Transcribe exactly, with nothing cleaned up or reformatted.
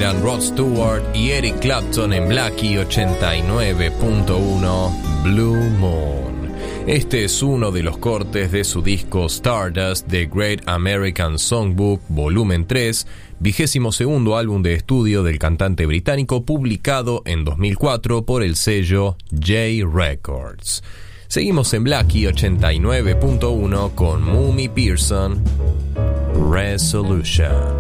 eran Rod Stewart y Eric Clapton en Blackie ochenta y nueve punto uno, Blue Moon. Este es uno de los cortes de su disco Stardust, The Great American Songbook, volumen tres, vigésimo segundo álbum de estudio del cantante británico, publicado en dos mil cuatro por el sello J Records. Seguimos en Blackie ochenta y nueve punto uno con Mummy Pearson, Resolution.